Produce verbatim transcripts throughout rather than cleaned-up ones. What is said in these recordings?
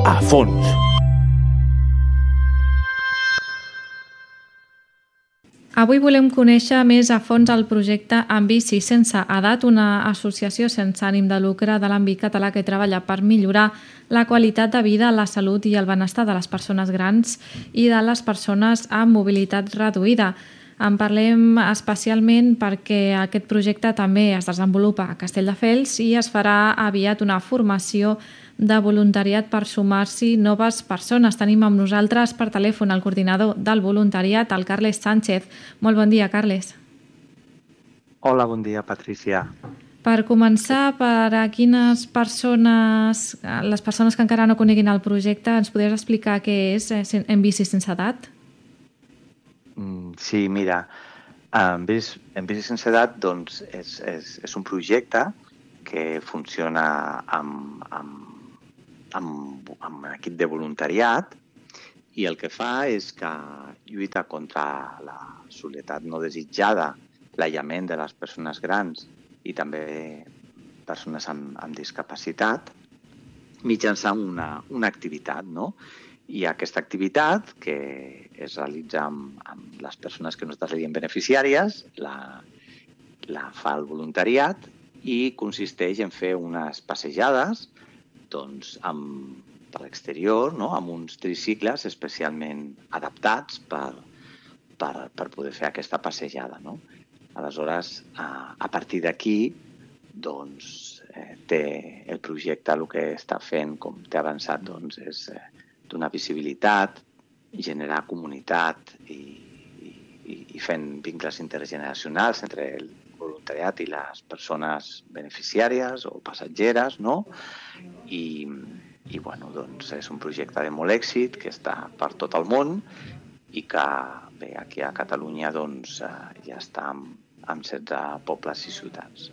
a fons. Avui volem conèixer més a fons el projecte Amb bici sense edat, una associació sense ànim de lucre de l'àmbit català que treballa per millorar la qualitat de vida, la salut i el benestar de les persones grans i de les persones amb mobilitat reduïda. En parlem especialment perquè aquest projecte també es desenvolupa a Castelldefels i es farà aviat una formació de voluntariat per sumar-s'hi noves persones. Tenim amb nosaltres per telèfon el coordinador del voluntariat, el Carles Sánchez. Molt bon dia, Carles. Hola, bon dia, Patricia. Per començar, per a quines persones, les persones que encara no coneguin el projecte, ens podries explicar què és En bici sense edat? Sí, mira, En bici, en bici sense edat doncs, és, és, és un projecte que funciona amb, amb amb, amb un equip de voluntariat i el que fa és que lluita contra la soledat no desitjada, l'aïllament de les persones grans i també persones amb, amb discapacitat mitjançant una, una activitat, no? I aquesta activitat, que es realitza amb, amb les persones que nosaltres diem beneficiàries, la, la fa el voluntariat i consisteix en fer unes passejades doncs, amb, per l'exterior, no? Amb uns tricicles especialment adaptats per, per, per poder fer aquesta passejada. No? Aleshores, a, a partir d'aquí, doncs, eh, té el projecte, el que està fent, com t'he avançat, doncs, és eh, donar visibilitat, generar comunitat i, i, i fent vincles intergeneracionals entre el voluntariat i les persones beneficiàries o passatgeres, no? I, i bueno, doncs és un projecte de molt èxit que està per tot el món i que bé, aquí a Catalunya doncs, ja està amb, amb setze pobles i ciutats.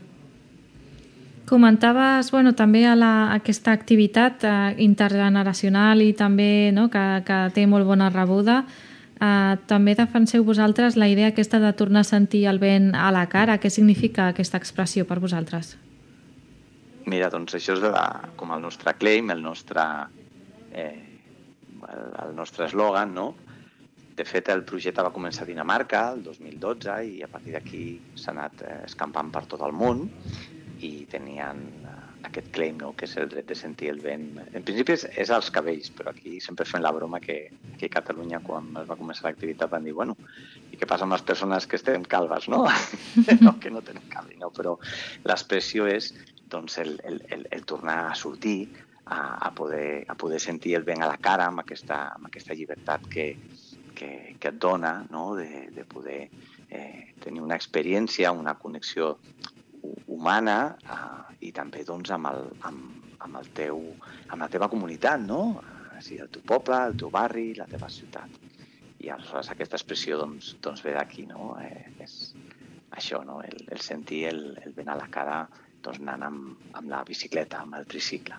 Comentaves bueno, també a la, aquesta activitat eh, intergeneracional i també no, que, que té molt bona rebuda. Uh, també defenseu vosaltres la idea aquesta de tornar a sentir el vent a la cara. Què significa aquesta expressió per vosaltres? Mira, doncs això és la, com el nostre claim, el nostre eh, el, el nostre eslògan, no? De fet, el projecte va començar a Dinamarca el dos mil dotze i a partir d'aquí s'ha anat eh, escampant per tot el món i tenien eh, aquest claim, no? Que és el dret de sentir el vent. En principi és, és als cabells, però aquí sempre fem la broma que, que a Catalunya, quan es va començar l'activitat, van dir, bueno, i què passa amb les persones que estem calves, no? No, que no tenen cabell, no? Però l'expressió és doncs, el, el, el, el tornar a sortir, a, a, poder, a poder sentir el vent a la cara amb aquesta, amb aquesta llibertat que, que, que et dona, no? de, de poder eh, tenir una experiència, una connexió humana eh, i també doncs, amb, el, amb, amb, el teu, amb la teva comunitat, no? O sigui, el teu poble, el teu barri, la teva ciutat. I aleshores aquesta expressió doncs, doncs ve d'aquí, no? Eh, és això, no? El, el sentir el, el vent a la cara doncs, anant amb, amb la bicicleta, amb el tricicle.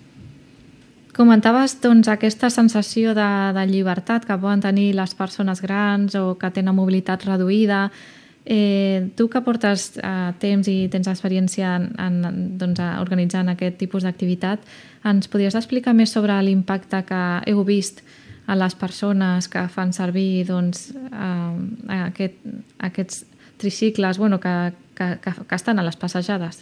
Comentaves doncs, aquesta sensació de, de llibertat que poden tenir les persones grans o que tenen mobilitat reduïda. Eh, tu que portes eh, temps i tens experiència en, en, doncs, organitzant aquest tipus d'activitat, ens podries explicar més sobre l'impacte que heu vist a les persones que fan servir doncs, eh, aquest, aquests tricicles bueno, que, que, que, que estan a les passejades?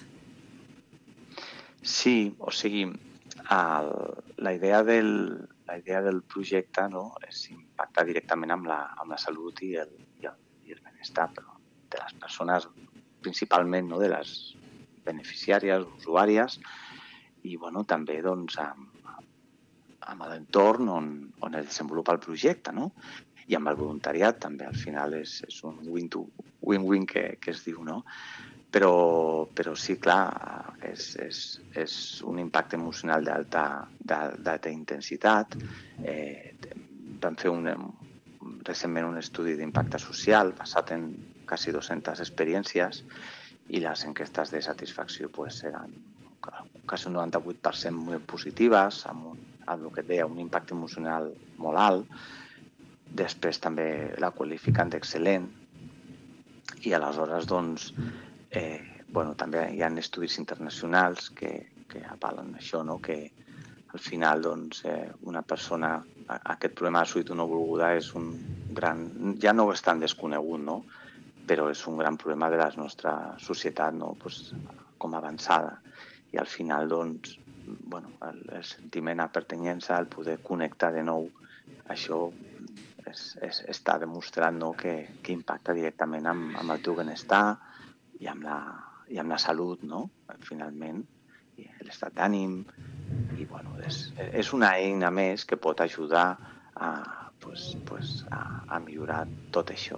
Sí, o sigui, el, la, idea del, la idea del projecte no, és impactar directament amb la, amb la salut i el, i el, i el benestar, però de les persones, principalment no, de les beneficiàries, usuàries, i bueno, també doncs, amb, amb l'entorn on, on es desenvolupa el projecte, no? I amb el voluntariat també, al final és, és un win-win que, que es diu, no? Però, però sí, clar, és, és, és un impacte emocional d'alta intensitat. Eh, vam fer un, recentment un estudi d'impacte social basat en quasi dues-centes experiències i les enquestes de satisfacció pues, eren quasi un noranta-vuit per cent molt positives, amb, un, amb el que et deia, un impacte emocional molt alt. Després també la qualifiquen d'excel·lent i aleshores doncs, eh, bueno, també hi ha estudis internacionals que, que avalen això, no? Que al final, doncs, eh, una persona, aquest problema de salut no volguda és un gran, ja no és tan desconegut, no? Però és un gran problema de la nostra societat, no? Pues, com avançada. I al final, doncs, bueno, el, el sentiment de pertinyença, el poder connectar de nou, això és, és, està demostrat, no? que, que impacta directament amb, amb el teu benestar i amb la, i amb la salut, no? Finalment, i l'estat d'ànim. I bueno, és, és una eina més que pot ajudar a, pues, pues, a, a millorar tot això.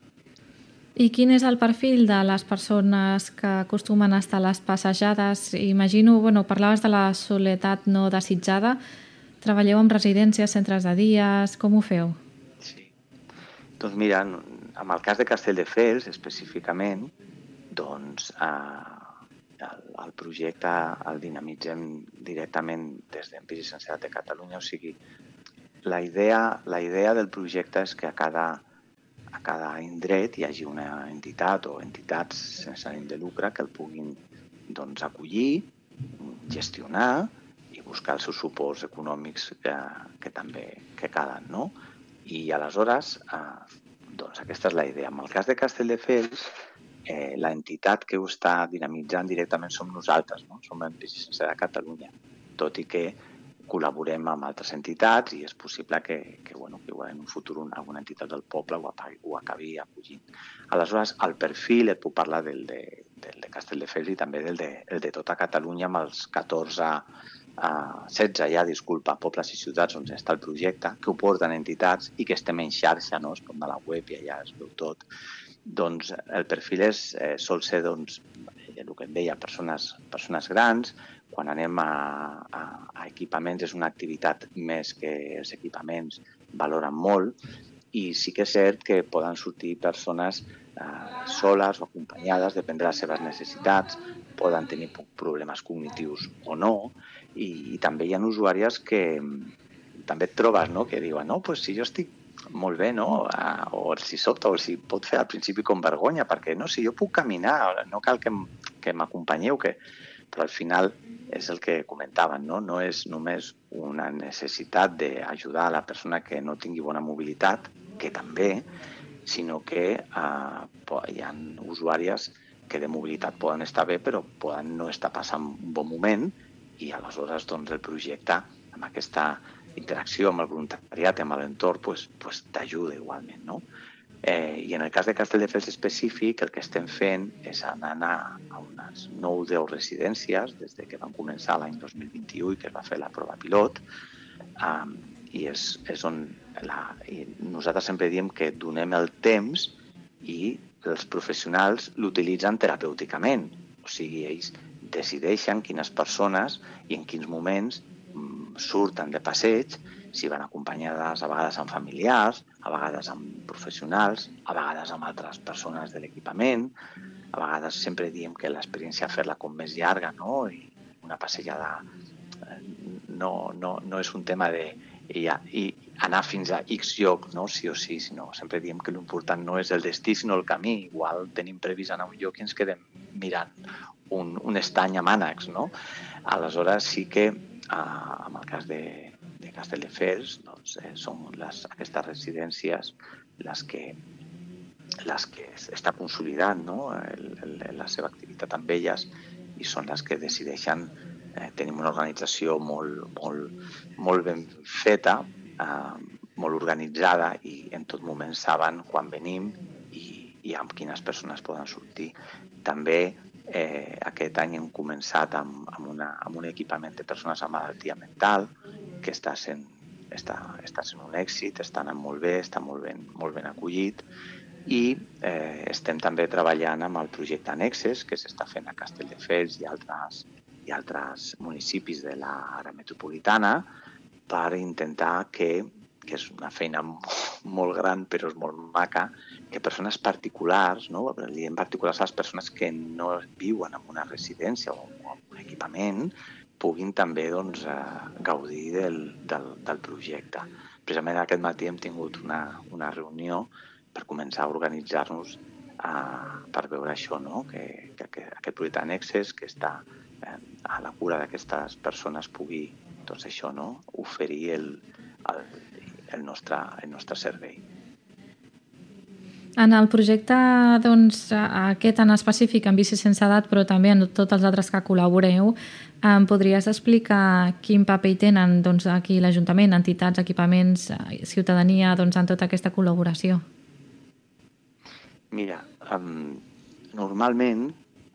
I quin és el perfil de les persones que acostumen a estar a les passejades? Imagino, bueno, parlaves de la soledat no desitjada. Treballeu amb residències, centres de dies, com ho feu? Sí. Doncs mira, en el cas de Castelldefels, específicament, doncs eh, el, el projecte el dinamitzem directament des d'Empiri Sense Edat de Catalunya. O sigui, la idea, la idea del projecte és que a cada a cada indret hi hagi una entitat o entitats sense ànim de lucre que el puguin doncs, acollir, gestionar i buscar els seus suports econòmics que, que també que calen, no? I aleshores, eh, doncs aquesta és la idea. En el cas de Castelldefels, eh, l'entitat que ho està dinamitzant directament som nosaltres, no? Som Empiri Sense Edat de Catalunya, tot i que col·laborem amb altres entitats i és possible que, que, bueno, que en un futur alguna entitat del poble ho, acabi, ho acabi acollint. Aleshores, el perfil, et puc parlar del de, del de Castelldefels i també del de, el de tota Catalunya amb els catorze, uh, setze ja, disculpa, pobles i ciutats on està el projecte, que ho porten entitats i que estem en xarxa, no? Es pot anar a la web i allà es veu tot. Doncs el perfil és, eh, sol ser, doncs, el que et deia, persones, persones grans. Quan anem a, a, a equipaments és una activitat més que els equipaments valoren molt i sí que és cert que poden sortir persones eh, soles o acompanyades, depèn de les seves necessitats, poden tenir problemes cognitius o no i, i també hi ha usuàries que també et trobes, no? Que diuen, no, pues si jo estic molt bé, no? O els hi sobta, o els hi pot fer al principi com vergonya, perquè no, si jo puc caminar, no cal que, que m'acompanyeu, que... però al final és el que comentaven, no? No és només una necessitat d'ajudar a la persona que no tingui bona mobilitat, que també, sinó que eh, hi ha usuàries que de mobilitat poden estar bé, però poden no estar passant un bon moment i aleshores doncs, el projecte, amb aquesta interacció amb el voluntariat i amb l'entorn, pues, pues, t'ajuda igualment, no? Eh, I en el cas de Castelldefels específic, el que estem fent és anar a, a unes nou o deu residències des de que vam començar l'any dos mil vint-i-u i que es va fer la prova pilot, um, i és, és on la, i nosaltres sempre diem que donem el temps i els professionals l'utilitzen terapèuticament. O sigui, ells decideixen quines persones i en quins moments surten de passeig, si van acompanyades a vegades amb familiars, a vegades amb professionals, a vegades amb altres persones de l'equipament. A vegades sempre diem que l'experiència fer-la com més llarga, no? I una passejada no, no, no és un tema de i, i anar fins a X lloc, no? Sí o sí, sinó sempre diem que l'important no és el destí, sinó el camí. Igual tenim previst anar a un lloc i ens quedem mirant un, un estany a mànecs, no? Aleshores sí que Uh, en el cas de, de Castelldefels, doncs, eh, són les, aquestes residències les que, les que està consolidant, no? el, el, la seva activitat amb elles i són les que decideixen. Eh, tenim una organització molt, molt, molt ben feta, eh, molt organitzada i en tot moment saben quan venim i, i amb quines persones poden sortir. També Eh, aquest any hem començat amb, amb, una, amb un equipament de persones amb malaltia mental que està sent, està, està sent un èxit, està anant molt bé, està molt ben, molt ben acollit i eh, estem també treballant amb el projecte Annexes que s'està fent a Castelldefels i altres, i altres municipis de l'àrea metropolitana per intentar que que és una feina molt gran però és molt maca, que persones particulars, no? En particular les persones que no viuen en una residència o en un equipament, puguin també doncs, eh, gaudir del, del, del projecte. Precisament aquest matí hem tingut una, una reunió per començar a organitzar-nos eh, per veure això, no? que, que, que aquest projecte Annexes, que està eh, a la cura d'aquestes persones pugui, doncs això, no? Oferir el, el, el, nostre, el nostre servei. En el projecte, doncs, aquest en específic, en Bici Sense Edat, però també en tots els altres que col·laboreu, em podries explicar quin paper hi tenen, doncs, aquí l'Ajuntament, entitats, equipaments, ciutadania, doncs, en tota aquesta col·laboració? Mira, um, normalment,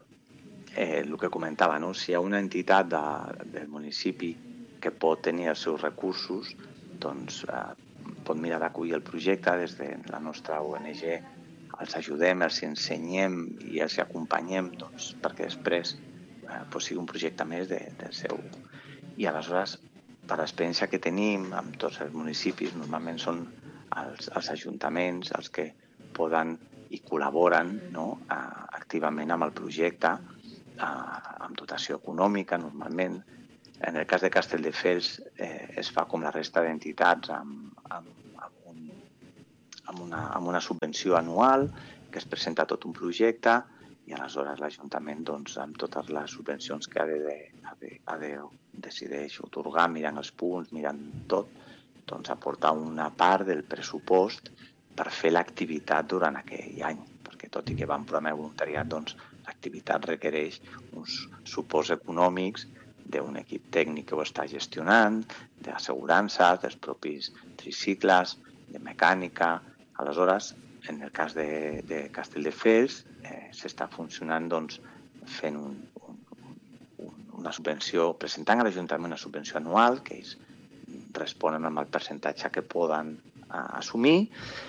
eh, el que comentava, no? Si hi ha una entitat de, del municipi que pot tenir els seus recursos, doncs eh, pot mirar d'acollir el projecte des de la nostra O N G, els ajudem, els ensenyem i els acompanyem, doncs, perquè després eh, doncs sigui un projecte més de, del seu. I aleshores, per l'experiència que tenim amb tots els municipis, normalment són els, els ajuntaments els que poden i col·laboren, no? eh, activament amb el projecte, eh, amb dotació econòmica, normalment. En el cas de Castelldefels eh, es fa com la resta d'entitats amb, amb, amb, un, amb, una, amb una subvenció anual que es presenta tot un projecte i aleshores l'Ajuntament, doncs, amb totes les subvencions que ha de, ha de, ha de decideix otorgar, mirant els punts, mirant tot, doncs aportar una part del pressupost per fer l'activitat durant aquell any, perquè tot i que va en programa de voluntariat, doncs l'activitat requereix uns suports econòmics d'un equip tècnic que ho està gestionant, d'assegurances, dels propis tricicles, de mecànica. Aleshores, en el cas de, de Castelldefels, eh, s'està funcionant doncs, fent un, un, un, una subvenció, presentant a l'Ajuntament una subvenció anual, que ells responen amb el percentatge que poden eh, assumir,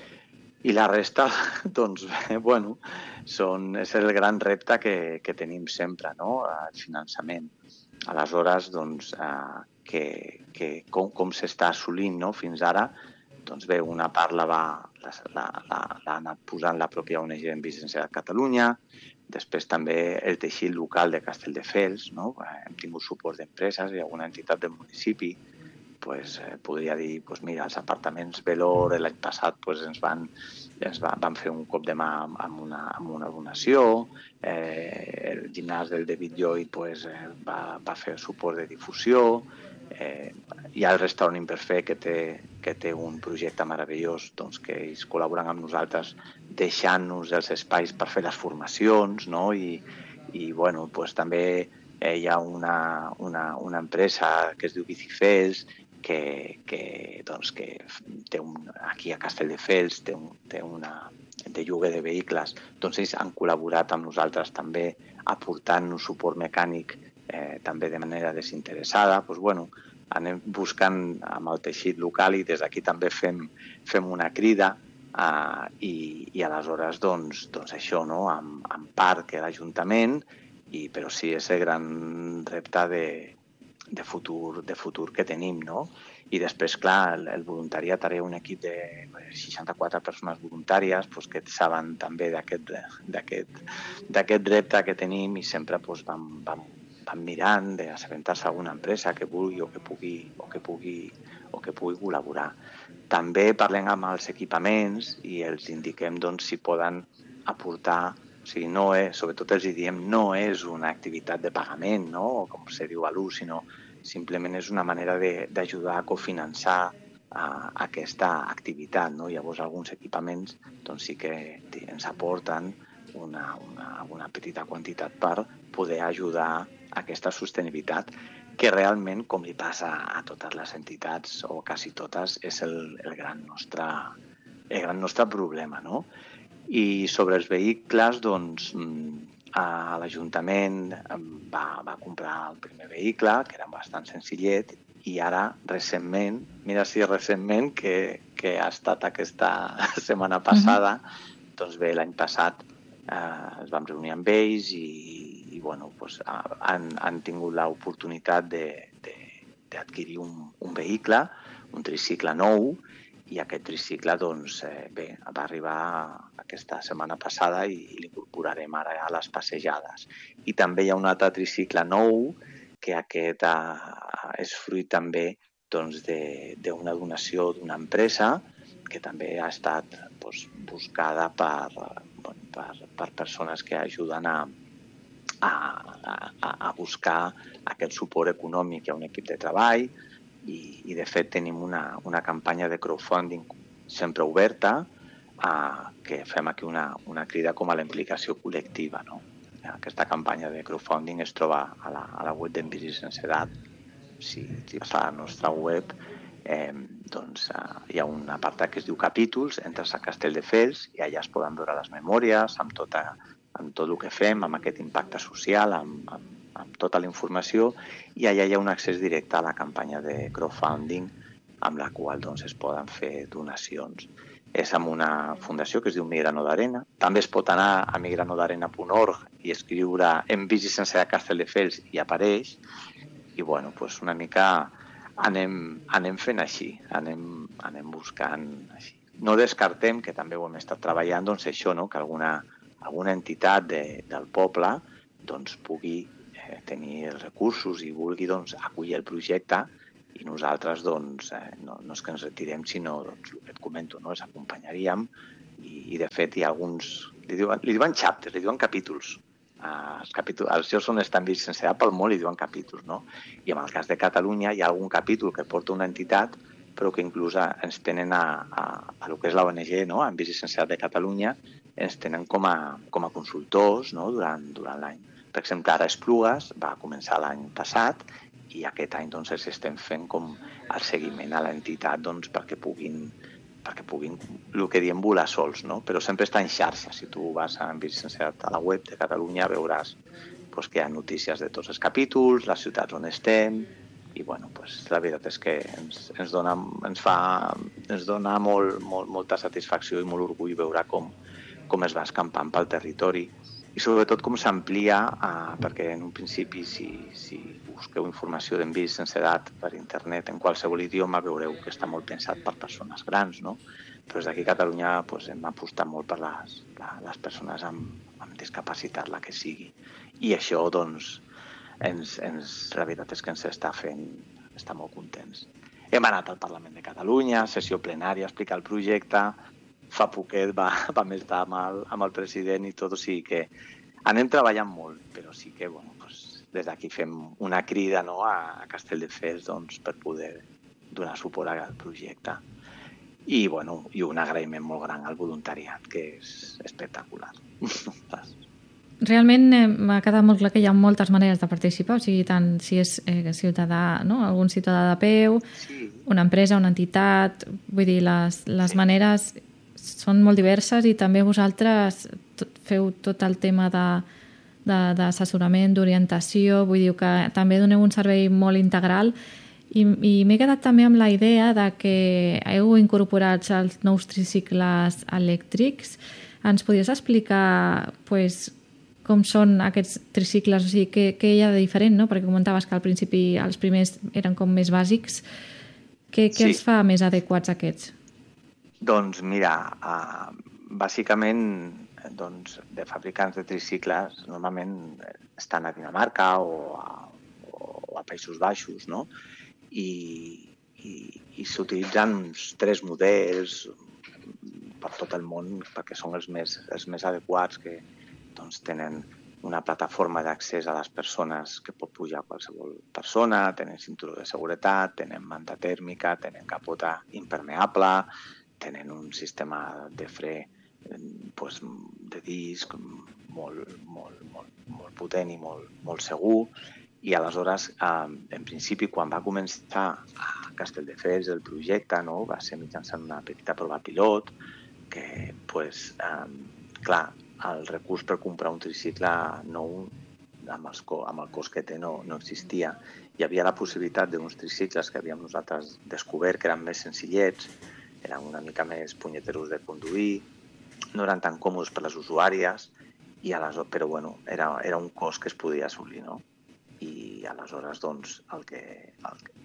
i la resta, doncs, eh, bueno, són, és el gran repte que, que tenim sempre, no?, el finançament. Aleshores, doncs, eh, que, que com, com s'està assolint, no? Fins ara, doncs bé, una part la va, la, la, l'ha anat posant la pròpia O N G en Bici Sense Edat Catalunya, després també el teixit local de Castelldefels, no? Hem tingut suport d'empreses i alguna entitat del municipi, pues, eh, podria dir, pues, mira, els apartaments Velor l'any passat pues, ens, van, ens va, van fer un cop de mà amb una, amb una donació, eh, el gimnàs del David Lloyd pues, eh, va, va fer suport de difusió, eh, hi ha el restaurant Imperfect que té, que té un projecte meravellós doncs, que ells col·laboren amb nosaltres deixant-nos els espais per fer les formacions, no? I, i bueno, pues, també eh, hi ha una, una, una empresa que es diu Bicifels, que, que, doncs, que té un, aquí a Castelldefels té, un, té una de lloguer de vehicles, doncs ells han col·laborat amb nosaltres també aportant-nos suport mecànic eh, també de manera desinteressada. Pues, bueno, anem buscant amb el teixit local i des d'aquí també fem, fem una crida eh, i, i aleshores doncs, doncs això, no? amb, amb part que l'Ajuntament, i, però sí és el gran repte de de futur, de futur que tenim, no? I després, clar, el, el voluntariat, ara hi ha un equip de seixanta-quatre persones voluntàries pues, que saben també d'aquest repte que tenim i sempre pues, vam, vam, vam mirant d'assabentar-se alguna empresa que vulgui o que pugui, o que pugui, o que pugui col·laborar. També parlem amb els equipaments i els indiquem doncs, si poden aportar. O sigui, no és, sobretot els diem, no és una activitat de pagament, no? O com se diu a l'ús, sinó simplement és una manera d'ajudar a cofinançar uh, aquesta activitat, no? Llavors, alguns equipaments doncs, sí que ens aporten una, una, una petita quantitat per poder ajudar a aquesta sostenibilitat, que realment, com li passa a totes les entitats, o quasi totes, és el, el, gran, nostre, el gran nostre problema, no? I sobre els vehicles, doncs, a l'Ajuntament va, va comprar el primer vehicle, que era bastant senzillet, i ara, recentment, mira si recentment, que, que ha estat aquesta setmana passada, uh-huh. Doncs bé, l'any passat eh, ens vam reunir amb ells i, i bueno, doncs, han, han tingut l'oportunitat d'adquirir un, un vehicle, un tricicle nou, i aquest tricicle doncs, eh, bé, va arribar aquesta setmana passada i l'incorporarem ara a les passejades. I també hi ha un altre tricicle nou, que aquest eh, és fruit també doncs, d'una donació d'una empresa que també ha estat doncs, buscada per, per, per persones que ajuden a, a, a, a buscar aquest suport econòmic. Hi ha un equip de treball i, i de fet, tenim una, una campanya de crowdfunding sempre oberta, eh, que fem aquí una, una crida com a la implicació col·lectiva, no? Aquesta campanya de crowdfunding es troba a la, a la web d'En Bici Sense Edat. Si, si vas a la nostra web, eh, doncs eh, hi ha un apartat que es diu capítols, entres a Castelldefels i allà es poden veure les memòries amb, tota, amb tot el que fem, amb aquest impacte social, amb, amb, amb tota la informació, i allà hi ha un accés directe a la campanya de crowdfunding amb la qual doncs, es poden fer donacions. És amb una fundació que es diu Migrano d'Arena. També es pot anar a migrano d'arena punt org i escriure En Bici Sense Edat Castelldefels i apareix. I bueno, doncs una mica anem, anem fent així, anem, anem buscant així. No descartem, que també ho hem estat treballant, doncs això, no? Que alguna, alguna entitat de, del poble doncs, pugui eh, tenir recursos i vulgui doncs, acollir el projecte. I nosaltres, doncs, eh, no, no és que ens retirem, sinó, doncs, el que et comento, no? Els acompanyaríem i, i de fet, hi ha alguns... Li diuen, li diuen chapters, li diuen capítols. Uh, els capítols, els seus on estan vist sense edat pel món li diuen capítols, no? I en el cas de Catalunya hi ha algun capítol que porta una entitat, però que inclús ens tenen a, a, a lo que és l'O N G, no? En Bici Sense Edat de Catalunya, ens tenen com a, com a consultors, no? durant, durant l'any. Per exemple, ara Esplugues va començar l'any passat i aquest any doncs, els estem fent com el seguiment a l'entitat doncs, perquè puguin, perquè puguin, el que diem, volar sols, no? Però sempre està en xarxa. Si tu vas a, a la web de Catalunya veuràs pues, que hi ha notícies de tots els capítols, les ciutats on estem, i bueno, pues, la veritat és que ens, ens dona, ens fa, ens dona molt, molt, molta satisfacció i molt orgull veure com, com es va escampant pel territori. I sobretot com s'amplia, eh, perquè en un principi si, si busqueu informació d'En Bici Sense Edat per internet en qualsevol idioma veureu que està molt pensat per persones grans, no? Però des d'aquí a Catalunya pues, hem apostat molt per les, les persones amb, amb discapacitat, la que sigui. I això, doncs, ens, ens, la veritat és que ens està fent estar molt contents. Hem anat al Parlament de Catalunya, sessió plenària, a explicar el projecte. Fa poquet va, vam estar amb el, amb el president i tot, o sigui que anem treballant molt, però sí que bueno, doncs, des d'aquí fem una crida, no, a Castelldefels doncs, per poder donar suport al projecte. I, bueno, i un agraïment molt gran al voluntariat, que és espectacular. Realment eh, m'ha quedat molt clar que hi ha moltes maneres de participar, o sigui, tant si és eh, ciutadà, no? Algun ciutadà de peu, sí. Una empresa, una entitat, vull dir, les, les sí. maneres són molt diverses i també vosaltres feu tot el tema d'assessorament, d'orientació, vull dir que també doneu un servei molt integral i, i m'he quedat també amb la idea de que heu incorporat els nous tricicles elèctrics. Ens podries explicar pues, com són aquests tricicles, o sigui, què, què hi ha de diferent, no? Perquè comentaves que al principi els primers eren com més bàsics. Què, què sí. els fa més adequats aquests? Doncs mira, uh, bàsicament doncs, de fabricants de tricicles normalment estan a Dinamarca o a, o a Països Baixos, no? I, i, i s'utilitzen uns tres models per tot el món perquè són els més, els més adequats, que doncs, tenen una plataforma d'accés a les persones que pot pujar qualsevol persona, tenen cinturó de seguretat, tenen manta tèrmica, tenen capota impermeable, tenen un sistema de fre pues, de disc molt, molt, molt, molt potent i molt, molt segur. I aleshores, eh, en principi, quan va començar a Castelldefels el projecte, no, va ser mitjançant una petita prova pilot, que, pues, eh, clar, el recurs per comprar un tricicle nou amb, els, amb el cost que té no, no existia. Hi havia la possibilitat d'uns tricicles que havíem nosaltres descobert que eren més senzillets, eren una mica més punyeteros de conduir, no eren tan còmodes per les usuàries, i aleshores, però bueno, era, era un cost que es podia assolir, no? I aleshores doncs, el, que, el, que,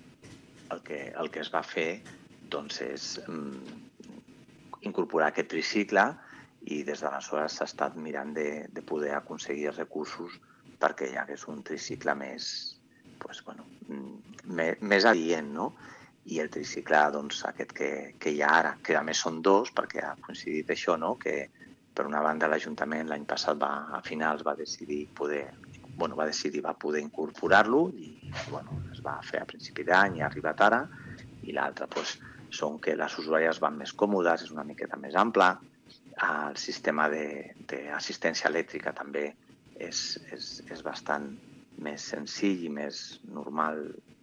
el, que, el que es va fer doncs, és mm, incorporar aquest tricicle i des d'aleshores s'ha estat mirant de, de poder aconseguir recursos perquè hi hagués un tricicle més, pues, bueno, més, més adient, no? I el tricicle, doncs, aquest que, que hi ha ara, que a més són dos, perquè ha coincidit això, no? Que per una banda l'Ajuntament l'any passat va, a finals va decidir poder bueno, va decidir, va poder incorporar-lo i bueno, es va fer a principi d'any i ha arribat ara. I l'altre doncs, són que les usuàries van més còmodes, és una miqueta més ampla, el sistema d'assistència elèctrica també és, és, és bastant més senzill i més normal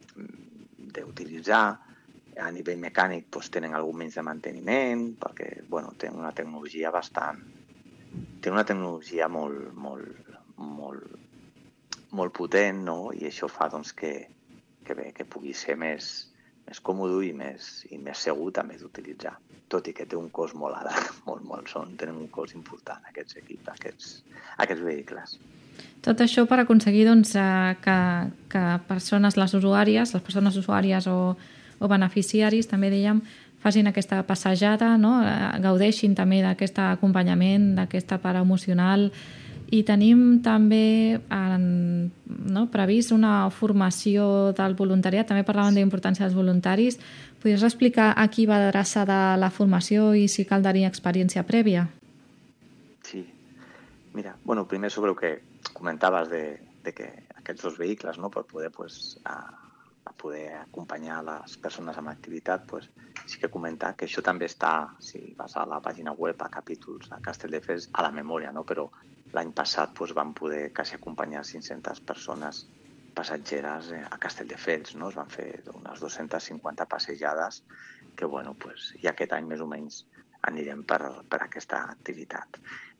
d'utilitzar. A nivell mecànic doncs, tenen algun menys de manteniment perquè bueno, tenen una tecnologia bastant... Tenen una tecnologia molt, molt, molt, molt potent, no? I això fa doncs, que, que, bé, que pugui ser més, més còmode i més, i més segur també d'utilitzar. Tot i que té un cost molt alt, molt, molt són, tenen un cost important aquests equips, aquests, aquests vehicles. Tot això per aconseguir doncs, que, que persones, les usuàries, les persones usuàries o, o beneficiaris, també dèiem, facin aquesta passejada, no? Gaudeixin també d'aquest acompanyament, d'aquesta part emocional. I tenim també en, no, previst una formació del voluntariat. També parlaven de la importància dels voluntaris. Podries explicar a qui va adreçada la formació i si cal tenir experiència prèvia? Sí. Mira, bueno, primer sobre el que comentaves de, de que aquests dos vehicles, no, per poder pues, a, a poder acompanyar les persones amb activitat, pues, sí que comentar que això també està, si vas a la pàgina web, a capítols a Castelldefels, a la memòria, no? Però l'any passat pues, van poder quasi acompanyar cinc-centes persones passatgeres a Castelldefels, no? Es van fer unes dues-centes cinquanta passejades que, bueno, pues, i aquest any més o menys anirem per, per aquesta activitat.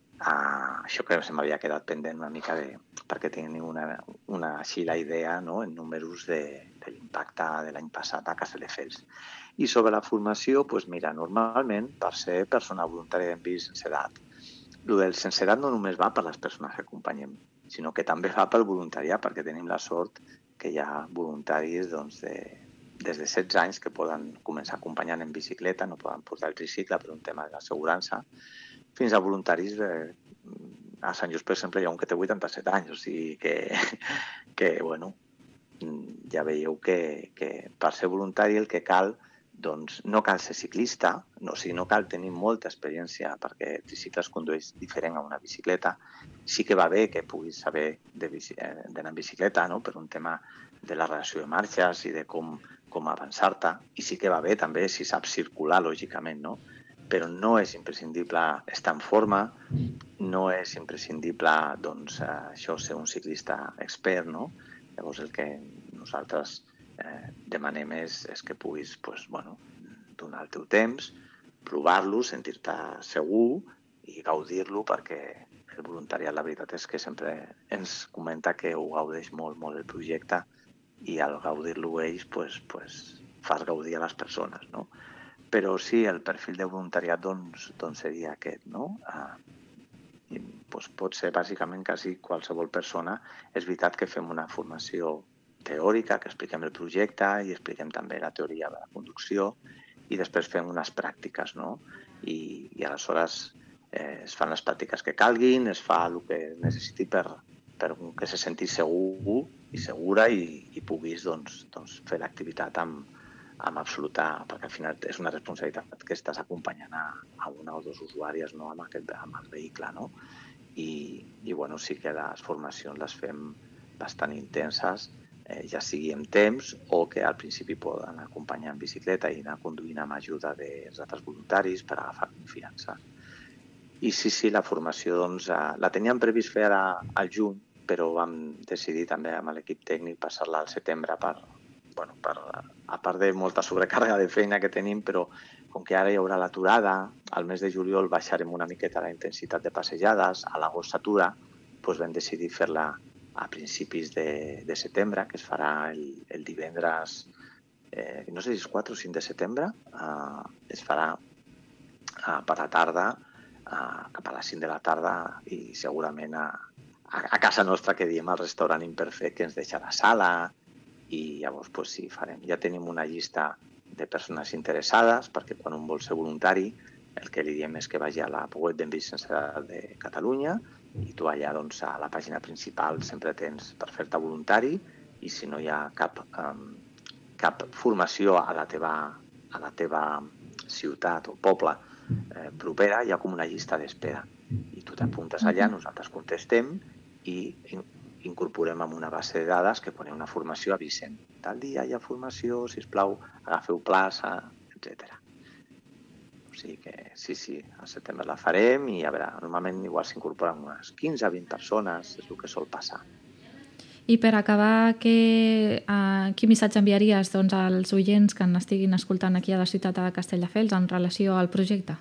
Uh, això que se m'havia quedat pendent una mica de, perquè tenim una, una, així la idea, no? En números de, de l'impacte de l'any passat a Castelldefels. I sobre la formació, pues mira, normalment per ser persona voluntària en bici sense edat, el del sense edat no només va per les persones que acompanyem, sinó que també va pel voluntariat, perquè tenim la sort que hi ha voluntaris doncs, de, des de setze anys que poden començar acompanyant en bicicleta, no poden portar el tricicle per un tema de l'assegurança, fins a voluntaris, eh, a Sant Just, per exemple, hi ha un que té vuitanta-set anys, o sigui que, que bueno, ja veieu que, que per ser voluntari el que cal, doncs no cal ser ciclista, no, o sigui, no cal tenir molta experiència perquè el tricicle es condueix diferent a una bicicleta. Sí que va bé que puguis saber d'anar en bicicleta, no? Per un tema de la relació de marxes i de com, com avançar-te, i sí que va bé també si saps circular, lògicament, no? Però no és imprescindible estar en forma, no és imprescindible doncs, això ser un ciclista expert, no? Llavors el que nosaltres eh, demanem és, és que puguis pues, bueno, donar el teu temps, provar-lo, sentir-te segur i gaudir-lo, perquè el voluntariat la veritat és que sempre ens comenta que ho gaudeix molt, molt el projecte i al gaudir-lo ells pues, pues, fas gaudir a les persones, no? Però sí, el perfil de voluntariat doncs, doncs seria aquest, no? Uh, i, doncs pot ser bàsicament quasi qualsevol persona. És veritat que fem una formació teòrica, que expliquem el projecte i expliquem també la teoria de la conducció i després fem unes pràctiques, no? I, i aleshores eh, es fan les pràctiques que calguin, es fa el que es necessiti per, per que se senti segur i segura i, i puguis doncs, doncs, fer l'activitat amb amb absoluta, perquè al final és una responsabilitat que estàs acompanyant a, a una o dues usuàries, no? amb, aquest, amb el vehicle, no? I, i bueno, sí que les formacions les fem bastant intenses, eh, ja sigui en temps o que al principi poden acompanyar en bicicleta i anar conduint amb ajuda dels altres voluntaris per agafar confiança. I sí, sí, la formació doncs, la teníem previst fer ara al juny, però vam decidir també amb l'equip tècnic passar-la al setembre per Bueno, per, a part de molta sobrecàrrega de feina que tenim, però com que ara hi haurà l'aturada, al mes de juliol baixarem una miqueta la intensitat de passejades, a l'agost s'atura, doncs vam decidir fer-la a principis de, de setembre, que es farà el, el divendres, eh, no sé si és quatre o cinc de setembre, eh, es farà eh, per la tarda, eh, cap a les cinc de la tarda, i segurament a, a, a casa nostra, que diem al restaurant Imperfect, que ens deixa la sala, i llavors pues, sí, farem. Ja tenim una llista de persones interessades, perquè quan un vol ser voluntari, el que li diem és que vagi a la web d'En Bici Sense Edat de Catalunya i tu allà doncs, a la pàgina principal sempre tens per fer-te voluntari i si no hi ha cap, um, cap formació a la teva, a la teva ciutat o poble eh, propera, hi ha com una llista d'espera. I tu t'apuntes allà, nosaltres contestem i incorporem en una base de dades que quan hi ha una formació avisen. Tal dia hi ha formació, sisplau, agafeu plaça, etcètera. O sigui que sí, sí, al setembre la farem i a veure, normalment igual s'incorporen unes quinze a vint persones, és el que sol passar. I per acabar, que, uh, quin missatge enviaries doncs, als oients que estiguin escoltant aquí a la ciutat de Castelldefels en relació al projecte?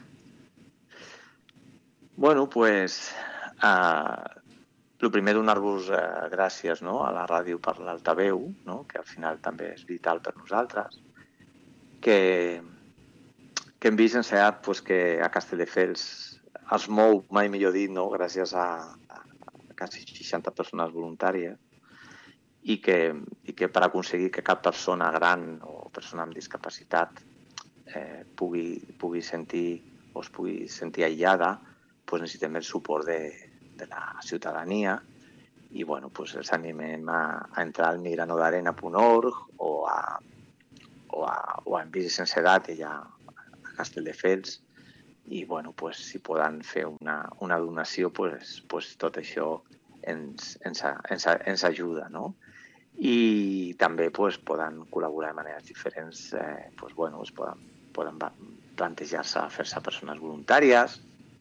Bueno, doncs, pues, uh, el primer donar-vos uh, gràcies, no?, a la ràdio per l'altaveu, no?, que al final també és vital per nosaltres, que, que hem vist ensenyat pues, que a Castelldefels es mou, mai millor dit, no?, gràcies a, a quasi seixanta persones voluntàries, i que, i que per aconseguir que cap persona gran o persona amb discapacitat eh, pugui, pugui sentir o es pugui sentir aïllada, pues necessitem el suport de, de la ciutadania i bueno, pues els animem a, a entrar al migrano d'arena punt org o a, o a, o a Envisi Sense Edat allà a Castelldefels i bueno, pues, si poden fer una, una donació, pues, pues tot això ens, ens, ens, ens ajuda, no? I també pues, poden col·laborar de maneres diferents, eh, pues, bueno, es poden, poden plantejar-se a fer-se persones voluntàries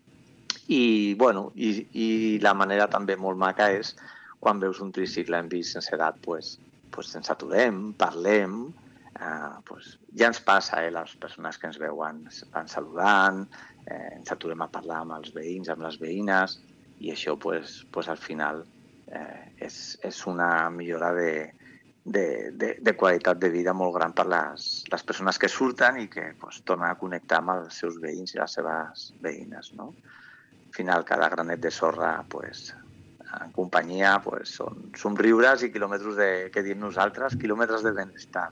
i, bueno, i, i la manera també molt maca és quan veus un tricicle en bici sense edat, pues, pues ens aturem, parlem, eh, pues, ja ens passa, eh, les persones que ens veuen van saludant, eh, ens aturem a parlar amb els veïns, amb les veïnes i això pues, pues, al final Eh, és, és una millora de, de, de, de qualitat de vida molt gran per les, les persones que surten i que pues, tornen a connectar amb els seus veïns i les seves veïnes, no? Al final, cada granet de sorra, pues, en companyia, pues, són somriures i quilòmetres de, que diem nosaltres, quilòmetres de benestar.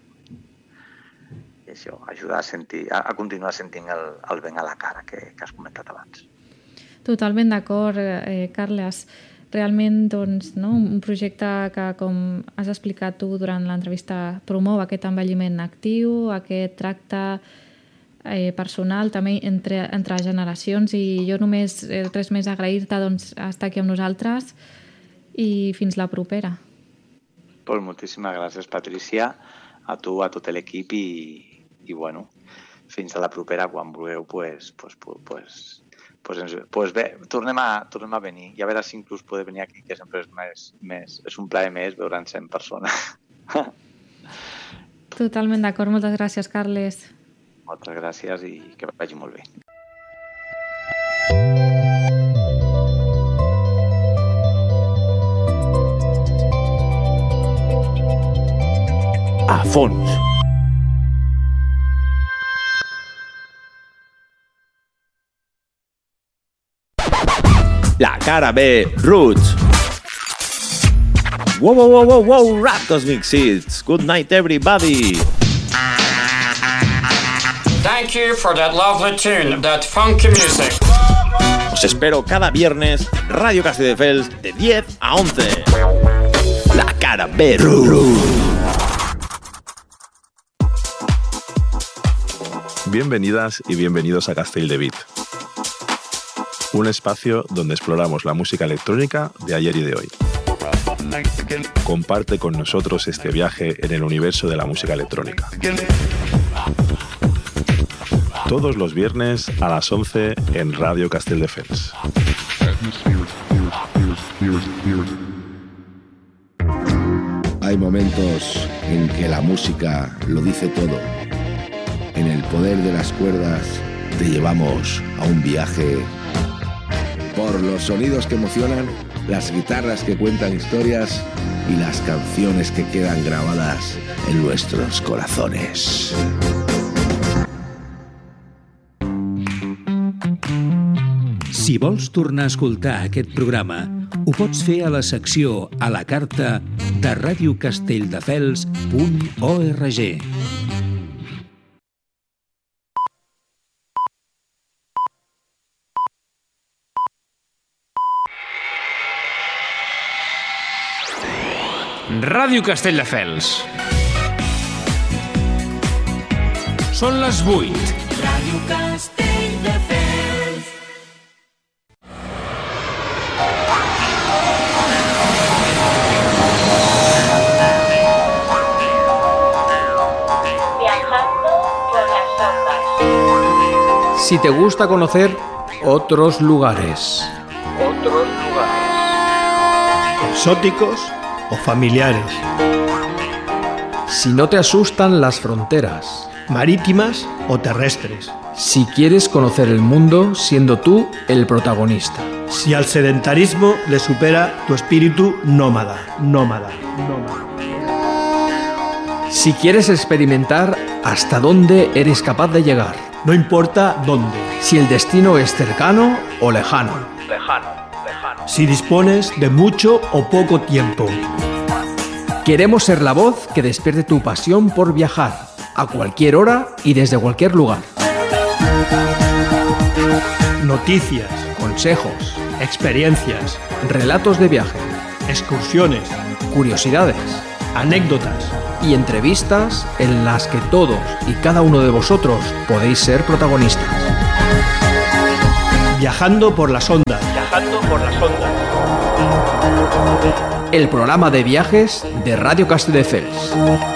I això ajuda a, sentir, a, a continuar sentint el, el vent a la cara que, que has comentat abans. Totalment d'acord, eh, Carles. Realment, doncs, no, un projecte que, com has explicat tu durant l'entrevista, promou aquest envelliment actiu, aquest tracte eh, personal també entre, entre generacions i jo només eh, res més agrair-te doncs, estar aquí amb nosaltres i fins la propera. Pues moltíssimes gràcies, Patricia, a tu, a tot l'equip i, i bueno, fins a la propera, quan vulgueu, pues, pues, pues, Pues, pues bé, tornem a, tornem a venir i a veure si inclús podem venir aquí, que sempre és, més, més, és un plaer més veure'ns en persona. Totalment d'acord, moltes gràcies, Carles. Moltes gràcies i que vagi molt bé. A fons. La cara B, Roots. Wow, wow, wow, wow, wow, Rap Cosmic Seeds. Good night, everybody. Thank you for that lovely tune, that funky music. Os espero cada viernes, Radio Castelldefels, de diez a once. La cara B, Roots. Bienvenidas y bienvenidos a Castelldevit, un espacio donde exploramos la música electrónica de ayer y de hoy. Comparte con nosotros este viaje en el universo de la música electrónica. Todos los viernes a las once en Radio Castelldefels. Hay momentos en que la música lo dice todo. En el poder de las cuerdas te llevamos a un viaje por los sonidos que emocionan, las guitarras que cuentan historias y las canciones que quedan grabadas en nuestros corazones. Si vols tornar a escoltar aquest programa, ho pots fer a la secció a la carta de radio castelldefels punt org. Ràdio Castelldefels. Són les vuit. Ràdio Castelldefels. Si te gusta conocer otros lugares. Otros lugares. Exóticos o familiares. Si no te asustan las fronteras. Marítimas o terrestres. Si quieres conocer el mundo siendo tú el protagonista. Si al sedentarismo le supera tu espíritu nómada, nómada, nómada. Si quieres experimentar hasta dónde eres capaz de llegar. No importa dónde. Si el destino es cercano o lejano. Lejano, lejano. Si dispones de mucho o poco tiempo. Queremos ser la voz que despierte tu pasión por viajar, a cualquier hora y desde cualquier lugar. Noticias, consejos, experiencias, relatos de viaje, excursiones, curiosidades, anécdotas y entrevistas en las que todos y cada uno de vosotros podéis ser protagonistas. Viajando por las ondas. Viajando por las ondas. El programa de viajes de Radio Castelldefels.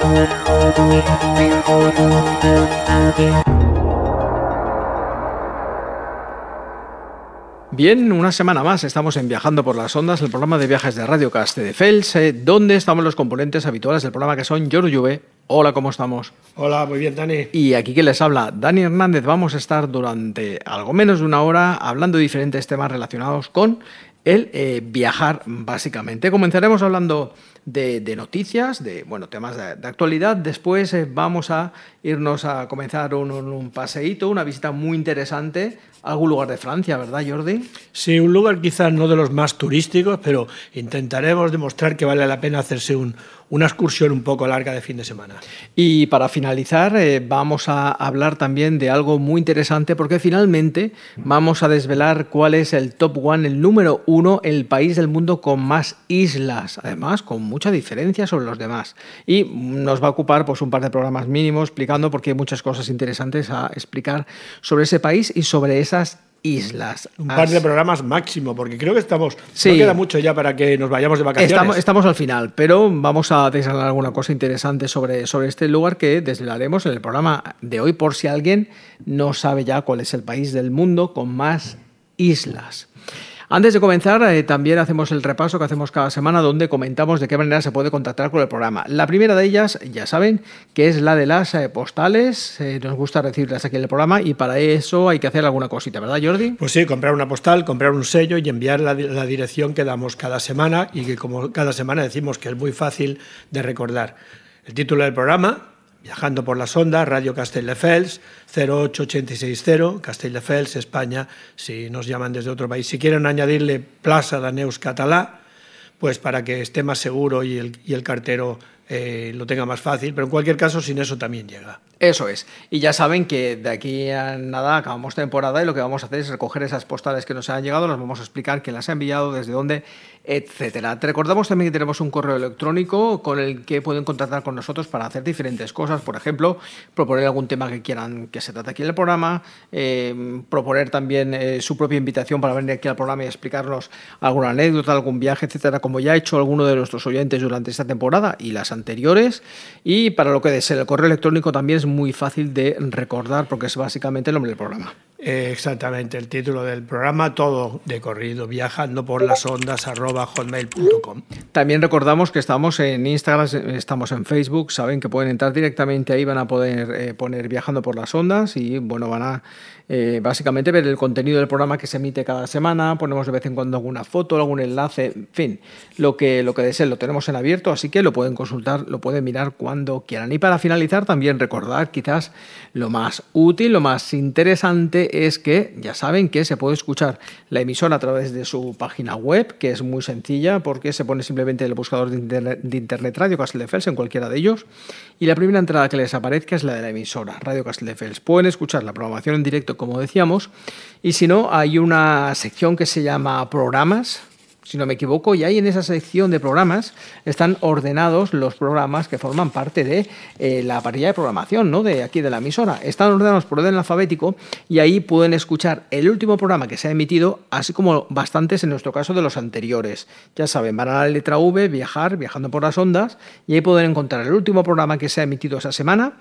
Bien, una semana más estamos en Viajando por las Ondas, el programa de viajes de Radio Castelldefels, eh, donde estamos los componentes habituales del programa que son Jordi Lluve. Hola, ¿cómo estamos? Hola, muy bien, Dani. Y aquí que les habla Dani Hernández. Vamos a estar durante algo menos de una hora hablando de diferentes temas relacionados con el eh, viajar, básicamente. Comenzaremos hablando de, de noticias, de bueno, temas de, de actualidad. Después eh, vamos a irnos a comenzar un, un, un paseíto, una visita muy interesante a algún lugar de Francia, ¿verdad, Jordi? Sí, un lugar quizás no de los más turísticos, pero intentaremos demostrar que vale la pena hacerse un, una excursión un poco larga de fin de semana. Y para finalizar, eh, vamos a hablar también de algo muy interesante, porque finalmente vamos a desvelar cuál es el top one, el número uno, el país del mundo con más islas, además con mucha diferencia sobre los demás. Y nos va a ocupar pues un par de programas mínimos explicando, porque hay muchas cosas interesantes a explicar sobre ese país y sobre esas islas. Un par de programas máximo, porque creo que estamos... Sí. No queda mucho ya para que nos vayamos de vacaciones. Estamos, estamos al final, pero vamos a desvelar alguna cosa interesante sobre, sobre este lugar que desvelaremos en el programa de hoy, por si alguien no sabe ya cuál es el país del mundo con más islas. Antes de comenzar, eh, también hacemos el repaso que hacemos cada semana, donde comentamos de qué manera se puede contactar con el programa. La primera de ellas, ya saben, que es la de las eh, postales. Eh, nos gusta recibirlas aquí en el programa y para eso hay que hacer alguna cosita, ¿verdad, Jordi? Pues sí, comprar una postal, comprar un sello y enviar la, la dirección que damos cada semana y que como cada semana decimos que es muy fácil de recordar. El título del programa: Viajando por las ondas, Radio Castelldefels, cero ocho ocho seis cero, Castelldefels, España, si nos llaman desde otro país. Si quieren añadirle Plaça de Neus Català, pues para que esté más seguro y el, y el cartero eh, lo tenga más fácil, pero en cualquier caso sin eso también llega. Eso es. Y ya saben que de aquí a nada acabamos temporada y lo que vamos a hacer es recoger esas postales que nos han llegado, las vamos a explicar quién las ha enviado, desde dónde, etcétera. Te recordamos también que tenemos un correo electrónico con el que pueden contactar con nosotros para hacer diferentes cosas, por ejemplo, proponer algún tema que quieran que se trate aquí en el programa, eh, proponer también eh, su propia invitación para venir aquí al programa y explicarnos alguna anécdota, algún viaje, etcétera, como ya ha hecho alguno de nuestros oyentes durante esta temporada y las anteriores. Y para lo que es el correo electrónico también es muy fácil de recordar porque es básicamente el nombre del programa. Eh, exactamente, el título del programa, todo de corrido, viajando por las ondas arroba hotmail punto com. También recordamos que estamos en Instagram, estamos en Facebook, saben que pueden entrar directamente ahí, van a poder eh, poner Viajando por las Ondas y bueno, van a eh, básicamente ver el contenido del programa que se emite cada semana, ponemos de vez en cuando alguna foto, algún enlace, en fin, lo que, lo que deseen lo tenemos en abierto, así que lo pueden consultar, lo pueden mirar cuando quieran. Y para finalizar también recordar quizás lo más útil, lo más interesante es que ya saben que se puede escuchar la emisora a través de su página web, que es muy sencilla porque se pone simplemente el buscador de internet, de internet Radio Castelldefels en cualquiera de ellos y la primera entrada que les aparezca es la de la emisora Radio Castelldefels. Pueden escuchar la programación en directo, como decíamos, y si no, hay una sección que se llama Programas, si no me equivoco, y ahí en esa sección de programas están ordenados los programas que forman parte de eh, la parrilla de programación, ¿no?, de aquí de la emisora. Están ordenados por orden alfabético y ahí pueden escuchar el último programa que se ha emitido, así como bastantes en nuestro caso de los anteriores. Ya saben, van a la letra V, viajar, viajando por las ondas, y ahí pueden encontrar el último programa que se ha emitido esa semana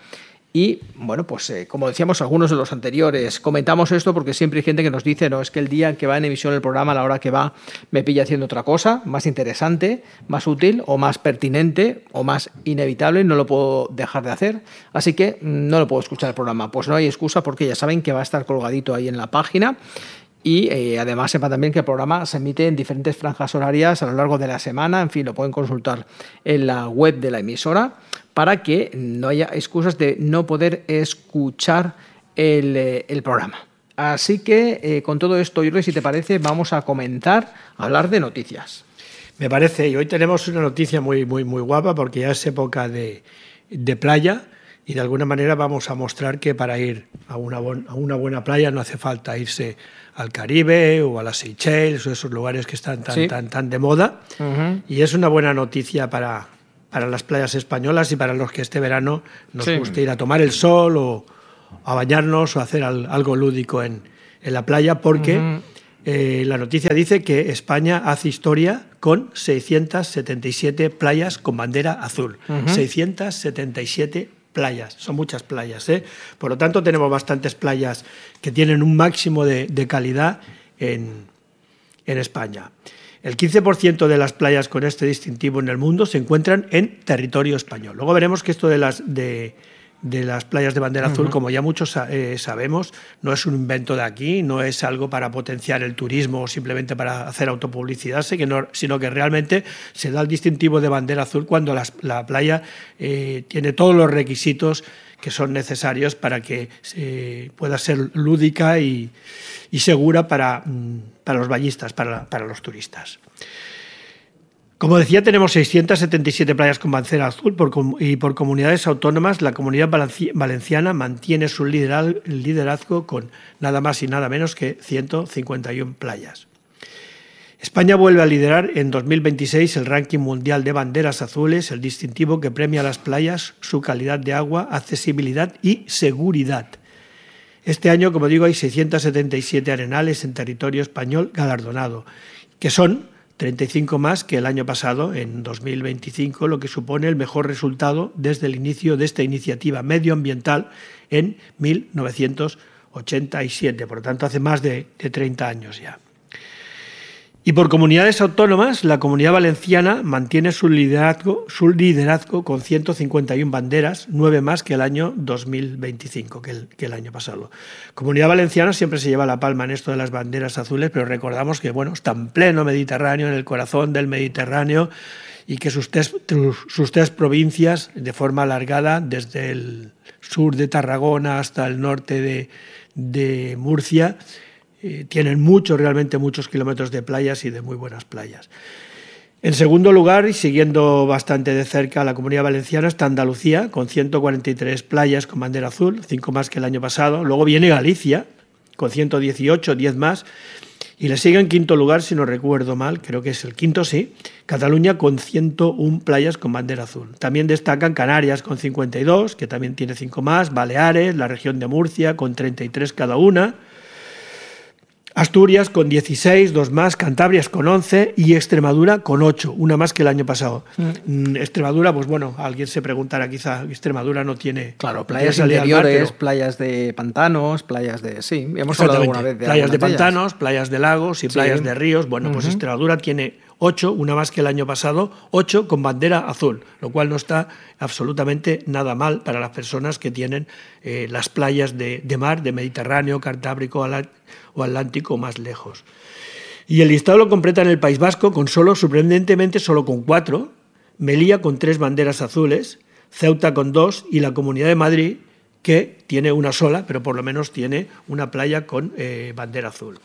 Y bueno, pues eh, como decíamos algunos de los anteriores, comentamos esto porque siempre hay gente que nos dice, no, es que el día en que va en emisión el programa, a la hora que va, me pilla haciendo otra cosa, más interesante, más útil o más pertinente o más inevitable, no lo puedo dejar de hacer, así que no lo puedo escuchar el programa. Pues no hay excusa porque ya saben que va a estar colgadito ahí en la página. Y eh, además sepa también que el programa se emite en diferentes franjas horarias a lo largo de la semana. En fin, lo pueden consultar en la web de la emisora para que no haya excusas de no poder escuchar el, eh, el programa. Así que eh, con todo esto, Jordi, si te parece, vamos a comentar, a hablar de noticias. Me parece, y hoy tenemos una noticia muy, muy, muy guapa porque ya es época de, de playa. Y de alguna manera vamos a mostrar que para ir a una, a una buena playa no hace falta irse al Caribe o a las Seychelles o esos lugares que están tan, sí. tan, tan de moda. Uh-huh. Y es una buena noticia para, para las playas españolas y para los que este verano nos sí. guste ir a tomar el sol o a bañarnos o a hacer al, algo lúdico en, en la playa, porque uh-huh. eh, la noticia dice que España hace historia con seiscientas setenta y siete playas con bandera azul. Uh-huh. seiscientas setenta y siete playas, son muchas playas, ¿eh? Por lo tanto tenemos bastantes playas que tienen un máximo de, de calidad en, en España. El quince por ciento de las playas con este distintivo en el mundo se encuentran en territorio español. Luego veremos que esto de las de, de las playas de bandera uh-huh. azul, como ya muchos eh, sabemos, no es un invento de aquí, no es algo para potenciar el turismo o simplemente para hacer autopublicidad, sino que realmente se da el distintivo de bandera azul cuando las, la playa eh, tiene todos los requisitos que son necesarios para que eh, pueda ser lúdica y, y segura para, para los bañistas, para, para los turistas. Como decía, tenemos seiscientas setenta y siete playas con bandera azul por, y por comunidades autónomas. La Comunidad Valenciana mantiene su liderazgo con nada más y nada menos que ciento cincuenta y una playas. España vuelve a liderar en dos mil veintiséis el ranking mundial de banderas azules, el distintivo que premia a las playas, su calidad de agua, accesibilidad y seguridad. Este año, como digo, hay seiscientas setenta y siete arenales en territorio español galardonado, que son treinta y cinco más que el año pasado, en dos mil veinticinco, lo que supone el mejor resultado desde el inicio de esta iniciativa medioambiental en mil novecientos ochenta y siete, por lo tanto hace más de, de treinta años ya. Y por comunidades autónomas, la Comunidad Valenciana mantiene su liderazgo, su liderazgo con ciento cincuenta y una banderas, nueve más que el año dos mil veinticinco, que el, que el año pasado. Comunidad Valenciana siempre se lleva la palma en esto de las banderas azules, pero recordamos que bueno, está en pleno Mediterráneo, en el corazón del Mediterráneo, y que sus tres, sus tres provincias, de forma alargada, desde el sur de Tarragona hasta el norte de, de Murcia, Eh, tienen muchos, realmente muchos kilómetros de playas y de muy buenas playas. En segundo lugar, y siguiendo bastante de cerca a la Comunidad Valenciana, está Andalucía, con ciento cuarenta y tres playas con bandera azul, cinco más que el año pasado. Luego viene Galicia, con ciento dieciocho, diez más. Y le sigue en quinto lugar, si no recuerdo mal, creo que es el quinto, sí, Cataluña, con ciento una playas con bandera azul. También destacan Canarias, con cincuenta y dos, que también tiene cinco más, Baleares, la región de Murcia, con treinta y tres cada una, Asturias con dieciséis, dos más, Cantabria con once y Extremadura con ocho, una más que el año pasado. Mm. Extremadura, pues bueno, alguien se preguntará, quizá Extremadura no tiene... Claro, playas interiores, mar, pero... playas de pantanos, playas de... Sí, hemos hablado alguna vez de playas de pantanos, playas de lagos y sí. playas de ríos. Bueno, pues uh-huh. Extremadura tiene ocho, una más que el año pasado, ocho con bandera azul, lo cual no está absolutamente nada mal para las personas que tienen eh, las playas de, de mar, de Mediterráneo, Cantábrico o Atlántico más lejos. Y el listado lo completa en el País Vasco con solo, sorprendentemente, solo con cuatro, Melilla con tres banderas azules, Ceuta con dos y la Comunidad de Madrid, que tiene una sola, pero por lo menos tiene una playa con eh, bandera azul.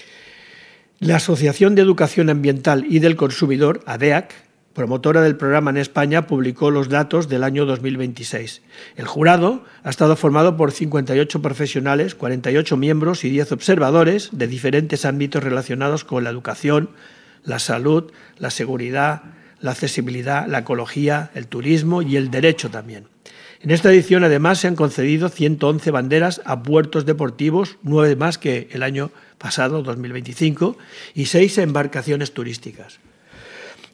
La Asociación de Educación Ambiental y del Consumidor, A D E A C, promotora del programa en España, publicó los datos del año dos mil veintiséis. El jurado ha estado formado por cincuenta y ocho profesionales, cuarenta y ocho miembros y diez observadores de diferentes ámbitos relacionados con la educación, la salud, la seguridad, la accesibilidad, la ecología, el turismo y el derecho también. En esta edición, además, se han concedido ciento once banderas a puertos deportivos, nueve más que el año pasado, dos mil veinticinco, y seis a embarcaciones turísticas.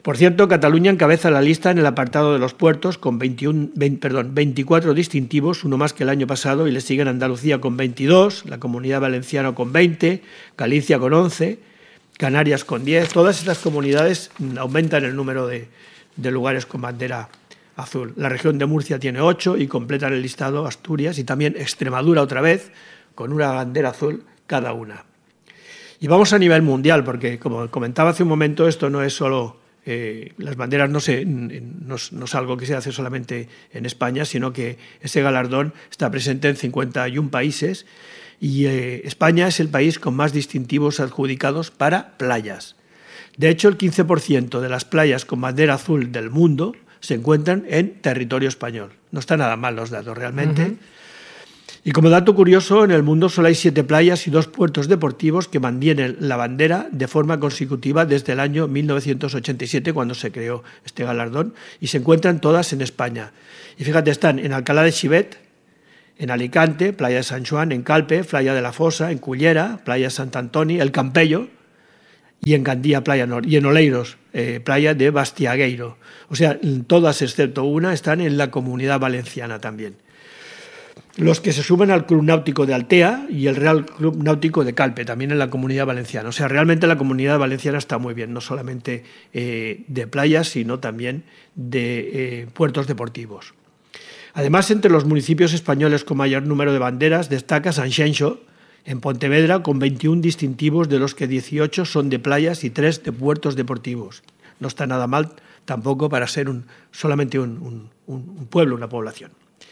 Por cierto, Cataluña encabeza la lista en el apartado de los puertos con veintiuno, veinte, perdón, veinticuatro distintivos, uno más que el año pasado, y le siguen Andalucía con veintidós, la Comunidad Valenciana con veinte, Galicia con once, Canarias con diez. Todas estas comunidades aumentan el número de, de lugares con bandera azul. La región de Murcia tiene ocho y completan el listado Asturias y también Extremadura otra vez, con una bandera azul cada una. Y vamos a nivel mundial, porque como comentaba hace un momento, esto no es solo... Eh, las banderas no, se, no, es, no es algo que se hace solamente en España, sino que ese galardón está presente en cincuenta y un países y eh, España es el país con más distintivos adjudicados para playas. De hecho, el quince por ciento de las playas con bandera azul del mundo se encuentran en territorio español. No está nada mal los datos realmente. Uh-huh. Y como dato curioso, en el mundo solo hay siete playas y dos puertos deportivos que mantienen la bandera de forma consecutiva desde el año mil novecientos ochenta y siete, cuando se creó este galardón, y se encuentran todas en España. Y fíjate, están en Alcalá de Xivert, en Alicante, Playa de San Juan, en Calpe, Playa de la Fosa, en Cullera, Playa de Sant Antoni, El Campello, y en Gandía, Playa Nor, y en Oleiros, eh, Playa de Bastiagueiro. O sea, todas excepto una están en la Comunidad Valenciana también. Los que se suben al Club Náutico de Altea y el Real Club Náutico de Calpe, también en la Comunidad Valenciana. O sea, realmente la Comunidad Valenciana está muy bien, no solamente eh, de playas, sino también de eh, puertos deportivos. Además, entre los municipios españoles con mayor número de banderas destaca Sanxenxo, en Pontevedra, con veintiún distintivos, de los que dieciocho son de playas y tres de puertos deportivos. No está nada mal tampoco para ser un, solamente un, un, un pueblo, una población.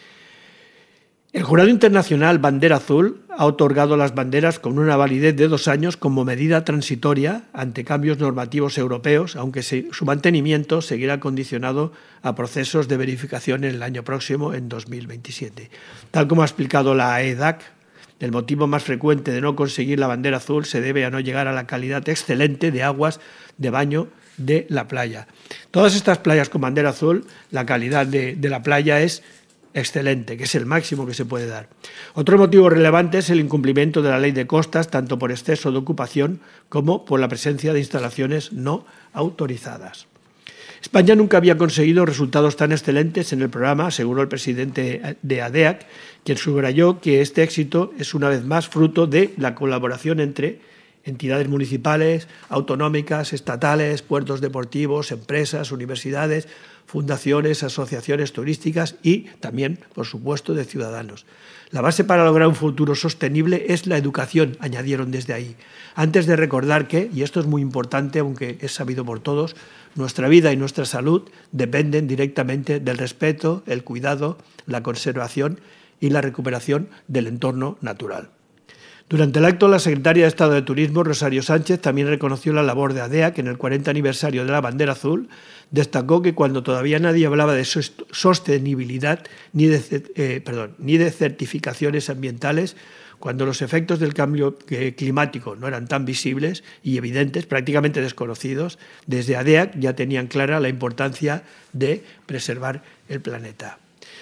El Jurado Internacional Bandera Azul ha otorgado las banderas con una validez de dos años como medida transitoria ante cambios normativos europeos, aunque se, su mantenimiento seguirá condicionado a procesos de verificación en el año próximo, en dos mil veintisiete. Tal como ha explicado la E D A C, el motivo más frecuente de no conseguir la bandera azul se debe a no llegar a la calidad excelente de aguas de baño de la playa. Todas estas playas con bandera azul, la calidad de, de la playa es excelente, que es el máximo que se puede dar. Otro motivo relevante es el incumplimiento de la ley de costas, tanto por exceso de ocupación como por la presencia de instalaciones no autorizadas. España nunca había conseguido resultados tan excelentes en el programa, aseguró el presidente de A D E A C, quien subrayó que este éxito es una vez más fruto de la colaboración entre entidades municipales, autonómicas, estatales, puertos deportivos, empresas, universidades, fundaciones, asociaciones turísticas y también, por supuesto, de ciudadanos. La base para lograr un futuro sostenible es la educación, añadieron desde ahí. Antes de recordar que, y esto es muy importante, aunque es sabido por todos, nuestra vida y nuestra salud dependen directamente del respeto, el cuidado, la conservación y la recuperación del entorno natural. Durante el acto, la secretaria de Estado de Turismo, Rosario Sánchez, también reconoció la labor de A D E A C, que en el cuarenta aniversario de la bandera azul destacó que cuando todavía nadie hablaba de sostenibilidad ni de, eh, perdón, ni de certificaciones ambientales, cuando los efectos del cambio climático no eran tan visibles y evidentes, prácticamente desconocidos, desde A D E A C ya tenían clara la importancia de preservar el planeta.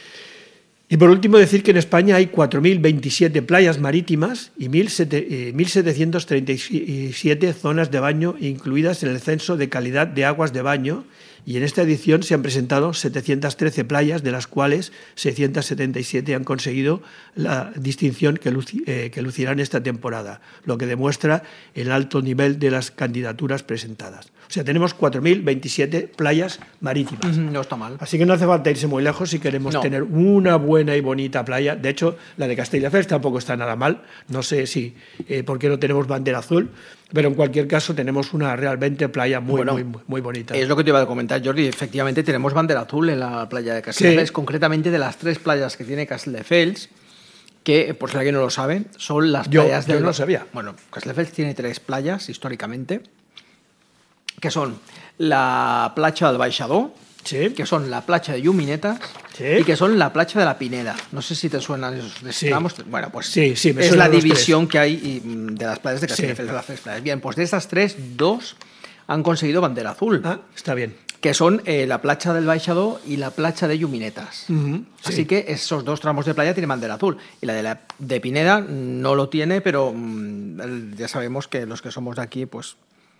Y por último, decir que en España hay cuatro mil veintisiete playas marítimas y mil setecientas treinta y siete zonas de baño incluidas en el censo de calidad de aguas de baño, y en esta edición se han presentado setecientas trece playas, de las cuales seiscientas setenta y siete han conseguido la distinción que, luci, eh, que lucirán esta temporada, lo que demuestra el alto nivel de las candidaturas presentadas. O sea, tenemos cuatro mil veintisiete playas marítimas. No está mal. Así que no hace falta irse muy lejos si queremos no. tener una buena y bonita playa. De hecho, la de Castelldefels tampoco está nada mal. No sé si eh, por qué no tenemos bandera azul, pero en cualquier caso tenemos una realmente playa muy, bueno, muy, muy bonita. Es lo que te iba a comentar, Jordi. Efectivamente tenemos bandera azul en la playa de Castelldefels, sí. Concretamente de las tres playas que tiene Castelldefels, que, por si alguien no lo sabe, son las yo, playas... Yo del... no lo sabía. Bueno, Castelldefels tiene tres playas, históricamente, que son la platja del Baixador, sí. que son la platja de Lluminetas, sí. y que son la platja de la Pineda. No sé si te suenan esos sí. tramos. Bueno, pues sí, sí, me es la división tres. que hay de las playas de Castelldefels, sí. de las tres playas. Bien, pues de estas tres, dos han conseguido bandera azul. Ah, está bien. Que son eh, la platja del Baixador y la platja de Lluminetas. Uh-huh, Así sí. que esos dos tramos de playa tienen bandera azul. Y la de, la de Pineda no lo tiene, pero mmm, ya sabemos que los que somos de aquí, pues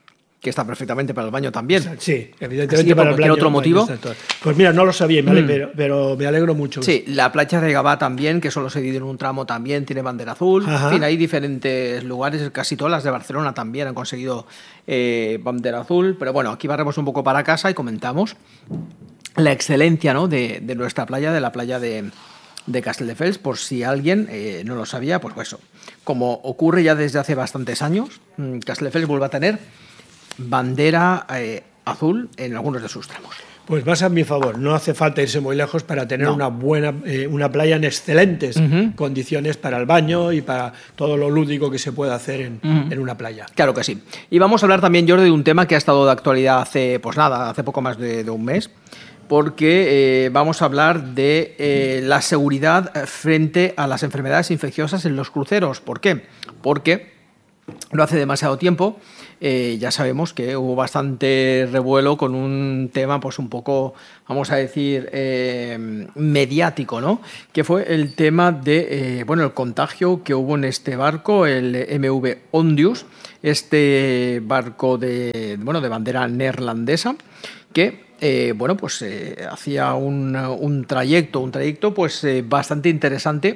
que está perfectamente para el baño también. Sí, evidentemente para el baño. ¿Otro motivo? Pues mira, no lo sabía, me ale- mm. pero, pero me alegro mucho. Sí, la playa de Gavà también, que solo se divide en un tramo, también tiene bandera azul. Ajá. En fin, hay diferentes lugares, casi todas las de Barcelona también han conseguido eh, bandera azul, pero bueno, aquí barremos un poco para casa y comentamos la excelencia, ¿no?, de, de nuestra playa, de la playa de, de Castelldefels, por si alguien eh, no lo sabía, pues eso. Como ocurre ya desde hace bastantes años, Castelldefels vuelve a tener bandera eh, azul en algunos de sus tramos. Pues más a mi favor, no hace falta irse muy lejos para tener no. una buena eh, una playa en excelentes uh-huh. condiciones para el baño y para todo lo lúdico que se puede hacer en, uh-huh. en una playa. Claro que sí. Y vamos a hablar también, Jordi, de un tema que ha estado de actualidad hace, pues nada, hace poco más de, de un mes, porque eh, vamos a hablar de eh, la seguridad frente a las enfermedades infecciosas en los cruceros. ¿Por qué? Porque no hace demasiado tiempo Eh, ya sabemos que hubo bastante revuelo con un tema pues un poco, vamos a decir, eh, mediático, ¿no? Que fue el tema de, eh, bueno, el contagio que hubo en este barco, el M V Ondius, este barco de, bueno, de bandera neerlandesa, que eh, bueno, pues eh, hacía un, un trayecto, un trayecto pues eh, bastante interesante,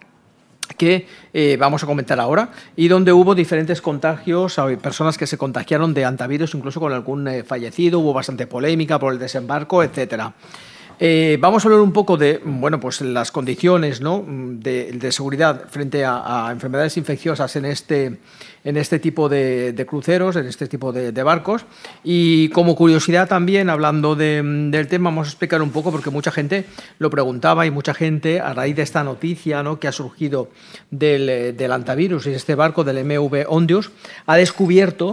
que eh, vamos a comentar ahora, y donde hubo diferentes contagios, personas que se contagiaron de hantavirus, incluso con algún eh, fallecido, hubo bastante polémica por el desembarco, etcétera. Eh, vamos a hablar un poco de, bueno, pues las condiciones, ¿no?, de, de seguridad frente a, a enfermedades infecciosas en este, en este tipo de, de cruceros, en este tipo de, de barcos. Y como curiosidad también, hablando de, del tema, vamos a explicar un poco, porque mucha gente lo preguntaba y mucha gente, a raíz de esta noticia, ¿no?, que ha surgido del, del hantavirus y este barco del M V Ondius, ha descubierto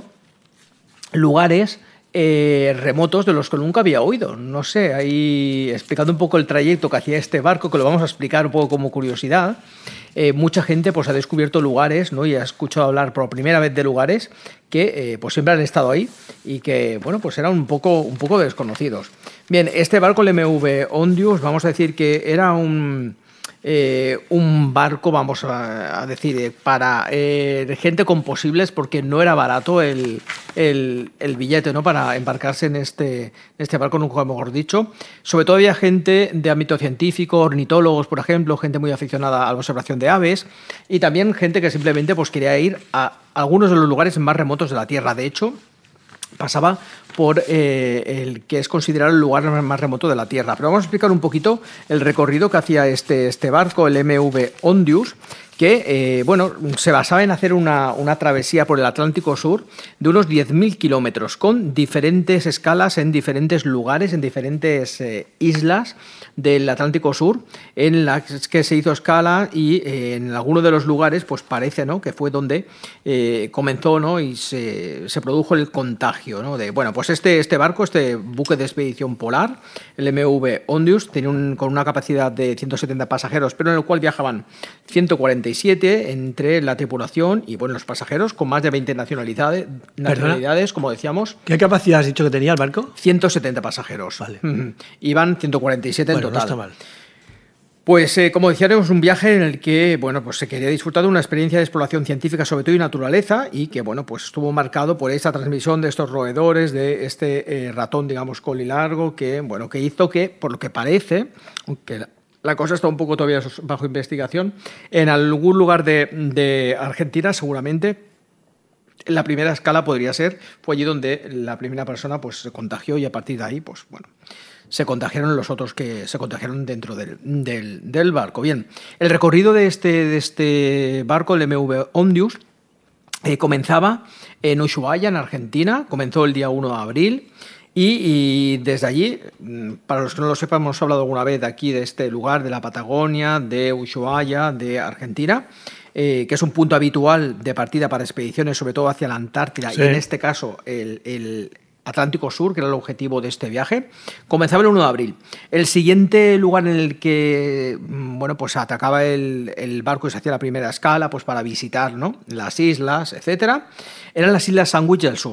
lugares Eh, remotos de los que nunca había oído. No sé, ahí explicando un poco el trayecto que hacía este barco, que lo vamos a explicar un poco como curiosidad. Eh, mucha gente pues ha descubierto lugares, ¿no?, y ha escuchado hablar por primera vez de lugares que eh, pues siempre han estado ahí y que, bueno, pues eran un poco, un poco desconocidos. Bien, este barco, el M V Ondius, vamos a decir que era un... Eh, un barco, vamos a, a decir, para eh, gente con posibles, porque no era barato el, el, el billete, ¿no?, para embarcarse en este, en este barco, nunca mejor dicho. Sobre todo había gente de ámbito científico, ornitólogos, por ejemplo, gente muy aficionada a la observación de aves, y también gente que simplemente pues quería ir a algunos de los lugares más remotos de la Tierra. De hecho, pasaba por eh, el que es considerado el lugar más remoto de la Tierra. Pero vamos a explicar un poquito el recorrido que hacía este, este barco, el M V Ondius, que eh, bueno, se basaba en hacer una, una travesía por el Atlántico Sur de unos diez mil kilómetros, con diferentes escalas en diferentes lugares, en diferentes eh, islas del Atlántico Sur, en las que se hizo escala, y eh, en alguno de los lugares pues parece, ¿no?, que fue donde eh, comenzó, ¿no?, y se, se produjo el contagio, ¿no?, de, bueno, pues este, este barco, este buque de expedición polar, el M V Ondius, tenía un, con una capacidad de ciento setenta pasajeros, pero en el cual viajaban ciento cuarenta y siete entre la tripulación y, bueno, los pasajeros, con más de veinte nacionalidades, nacionalidades, como decíamos. ¿Qué capacidad has dicho que tenía el barco? ciento setenta pasajeros. Vale. Iban ciento cuarenta y siete en bueno, total. No está mal. Pues, eh, como decíamos, un viaje en el que, bueno, pues se quería disfrutar de una experiencia de exploración científica, sobre todo, y naturaleza, y que, bueno, pues estuvo marcado por esta transmisión de estos roedores, de este eh, ratón, digamos, colilargo, que, bueno, que hizo que, por lo que parece, aunque la, la cosa está un poco todavía bajo investigación, en algún lugar de, de Argentina, seguramente, la primera escala podría ser, fue allí donde la primera persona pues se contagió, y a partir de ahí, pues, bueno, se contagiaron los otros que se contagiaron dentro del, del, del barco. Bien, el recorrido de este, de este barco, el M V Ondius, eh, comenzaba en Ushuaia, en Argentina, comenzó el día uno de abril, y, y desde allí, para los que no lo sepan, hemos hablado alguna vez de aquí, de este lugar, de la Patagonia, de Ushuaia, de Argentina, eh, que es un punto habitual de partida para expediciones, sobre todo hacia la Antártida, sí. Y en este caso el... el Atlántico Sur, que era el objetivo de este viaje, comenzaba el uno de abril. El siguiente lugar en el que, bueno, pues atacaba el, el barco y se hacía la primera escala, pues para visitar, ¿no?, las islas, etcétera, eran las Islas Sandwich del Sur.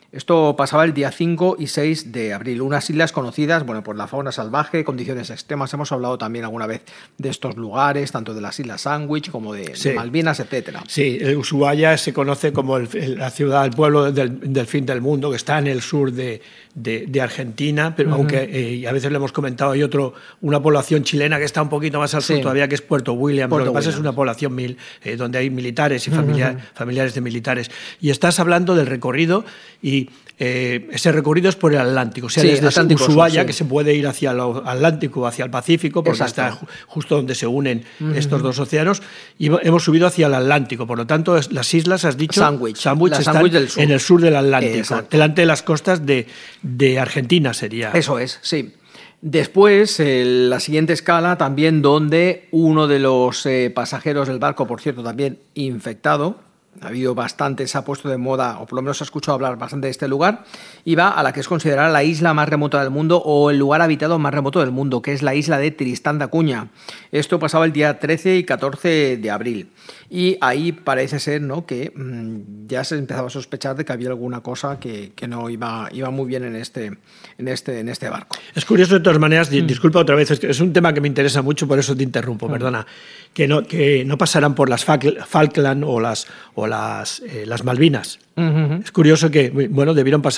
Esto pasaba el día cinco y seis de abril. Unas islas conocidas, bueno, por la fauna salvaje, condiciones extremas. Hemos hablado también alguna vez de estos lugares, tanto de las Islas Sandwich como de, sí. de Malvinas, etcétera. Sí, el Ushuaia se conoce como el, la ciudad, el pueblo del, del fin del mundo, que está en el sur de, de, de Argentina, pero uh-huh. aunque eh, a veces le hemos comentado, hay otro, una población chilena que está un poquito más al sur sí. todavía, que es Puerto William. Puerto Lo que pasa Williams. Es una población mil, eh, donde hay militares y familia, uh-huh. familiares de militares. Y estás hablando del recorrido y Eh, ese recorrido es por el Atlántico, o sea, sí, desde Ushuaia, sí. que se puede ir hacia el Atlántico o hacia el Pacífico, porque Exacto. está justo donde se unen uh-huh. estos dos océanos, y hemos subido hacia el Atlántico. Por lo tanto, las islas, has dicho, Sandwich, Sandwich están Sandwich del sur. en el sur del Atlántico, Exacto. delante de las costas de, de Argentina sería. Eso es, sí. Después, eh, la siguiente escala, también donde uno de los eh, pasajeros del barco, por cierto, también infectado, ha habido bastante, se ha puesto de moda, o por lo menos se ha escuchado hablar bastante de este lugar, y va a la que es considerada la isla más remota del mundo o el lugar habitado más remoto del mundo, que es la isla de Tristán da Cunha. Esto pasaba el día trece y catorce de abril. Y ahí parece ser, ¿no?, que mmm, ya se empezaba a sospechar de que había alguna cosa que, que no iba, iba muy bien en este, en, este, en este barco. Es curioso, de todas maneras, mm. disculpa otra vez, es, que es un tema que me interesa mucho, por eso te interrumpo, mm. perdona, que no, que no pasarán por las Falkland o las, o las, eh, las Malvinas. Uh-huh. Es curioso que, bueno, debieron pasar